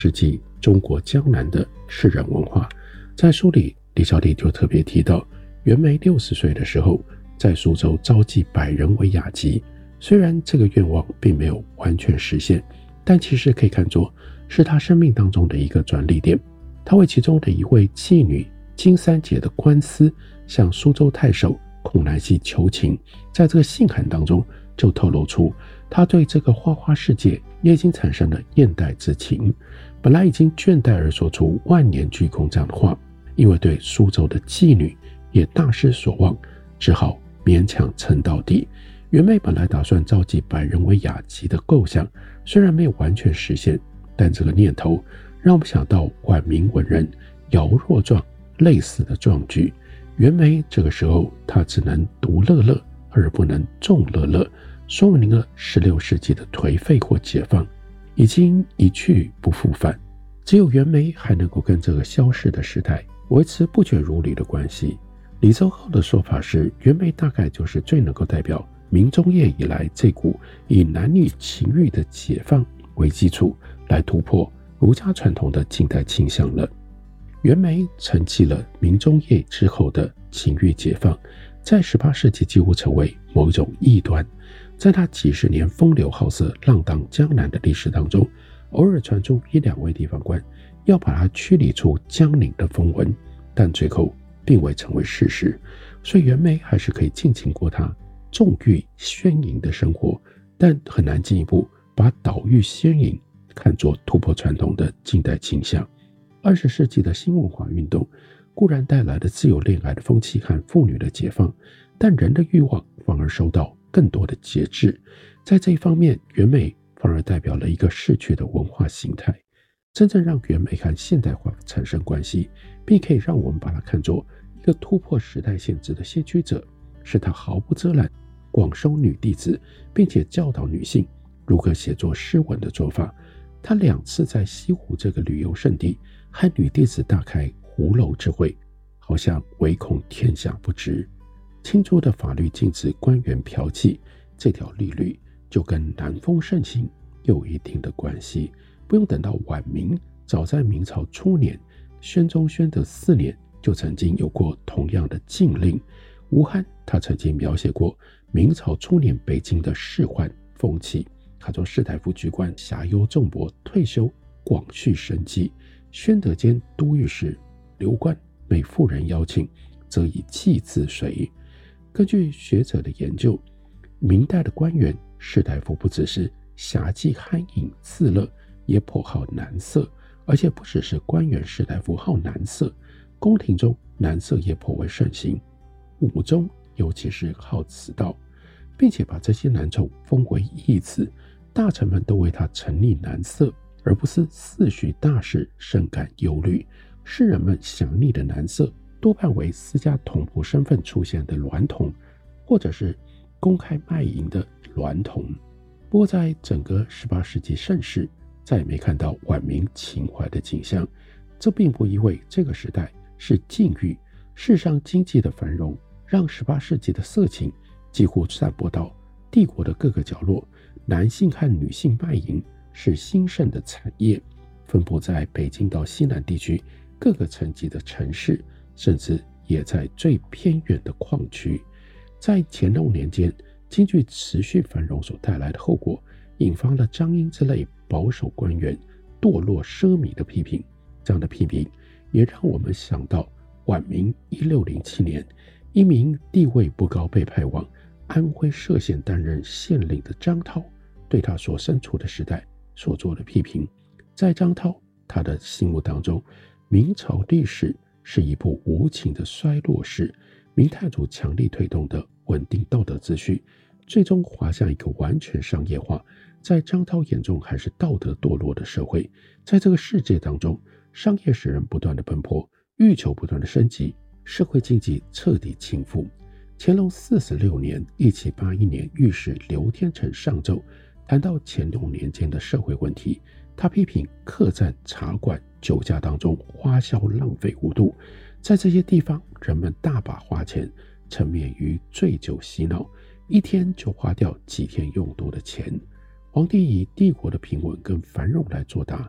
世纪中国江南的士人文化。在书里，李小李就特别提到，袁枚60岁的时候，在苏州召集100人为雅集。虽然这个愿望并没有完全实现，但其实可以看作是他生命当中的一个转捩点。他为其中的一位妓女金三姐的官司向苏州太守孔南溪求情，在这个信函当中就透露出他对这个花花世界也已经产生了厌怠之情。本来已经倦怠而说出万年鞠躬这样的话，因为对苏州的妓女也大失所望，只好勉强撑到底。袁枚本来打算召集100人为雅集的构想，虽然没有完全实现，但这个念头让我们想到晚明文人姚若壮类似的壮举。袁枚这个时候他只能独乐乐而不能众乐乐，说明了16世纪的颓废或解放已经一去不复返。只有袁枚还能够跟这个消逝的时代维持不绝如缕的关系。李周浩的说法是，袁枚大概就是最能够代表明中叶以来这股以男女情欲的解放为基础来突破儒家传统的近代倾向了。袁枚承继了明中叶之后的情欲解放，在18世纪几乎成为某一种异端。在他几十年风流好色浪荡江南的历史当中，偶尔传出1-2位地方官要把他驱离出江宁的风闻，但最后并未成为事实。所以袁枚还是可以尽情过他纵欲宣淫的生活，但很难进一步把岛屿宣淫看作突破传统的近代倾向。20世纪的新文化运动固然带来了自由恋爱的风气和妇女的解放，但人的欲望反而受到更多的节制。在这一方面，袁枚反而代表了一个逝去的文化形态。真正让袁枚和现代化产生关系，并可以让我们把它看作一个突破时代限制的先驱者，是他毫不遮拦广收女弟子，并且教导女性如何写作诗文的做法。他2次在西湖这个旅游胜地和女弟子大开湖楼之会，好像唯恐天下不知。清初的法律禁止官员嫖妓，这条律律就跟南风盛行有一定的关系。不用等到晚明，早在明朝初年，宣宗宣德4年就曾经有过同样的禁令。吴晗他曾经描写过明朝初年北京的仕宦风气，他说士大夫居官侠优众薄，退休广蓄生计。宣德间都御史刘观每妇人邀请，则以妓自随。根据学者的研究，明代的官员士大夫不只是侠妓酣饮自乐，也颇好男色，而且不只是官员士大夫好男色，宫廷中男色也颇为盛行，武中尤其是好此道，并且把这些男宠封为义子。大臣们都为他沉溺男色，而不是四许大事深感忧虑。士人们想溺的男色多半为私家童仆身份出现的娈童，或者是公开卖淫的娈童。不过在整个18世纪盛世，再也没看到晚明情怀的景象。这并不意味这个时代是禁欲，世上经济的繁荣让18世纪的色情几乎散播到帝国的各个角落，男性和女性卖淫是兴盛的产业，分布在北京到西南地区各个层级的城市，甚至也在最偏远的矿区。在乾隆年间，京剧持续繁荣所带来的后果，引发了张英之类保守官员堕落奢靡的批评。这样的批评也让我们想到晚明1607年，一名地位不高被派往安徽歙县担任县令的张涛对他所身处的时代所做的批评。在张涛他的心目当中，明朝历史是一部无情的衰落史，明太祖强力推动的稳定道德秩序最终滑向一个完全商业化，在张涛眼中还是道德堕落的社会。在这个世界当中，商业使人不断的奔波，欲求不断的升级，社会经济彻底倾覆。乾隆46年1781年，御史刘天成上奏谈到乾隆年间的社会问题，他批评客栈、茶馆、酒家当中花销浪费无度，在这些地方人们大把花钱，沉湎于醉酒嬉闹，一天就花掉几天用度的钱。皇帝以帝国的平稳跟繁荣来作答，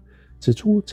指出